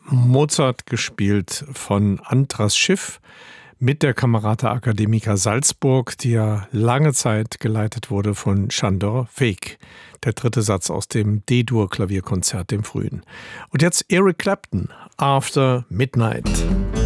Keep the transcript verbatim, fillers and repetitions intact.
Mozart gespielt von Andras Schiff mit der Camerata Academica Salzburg, die ja lange Zeit geleitet wurde von Sándor Vég. Der dritte Satz aus dem D-Dur-Klavierkonzert, dem frühen. Und jetzt Eric Clapton, After Midnight.